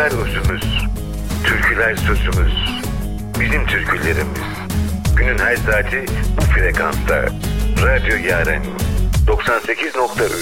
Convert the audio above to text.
Şarkılar özümüz, türküler sözümüz, bizim türkülerimiz. Günün her saati bu frekansta. Radyo Yaren 98.3.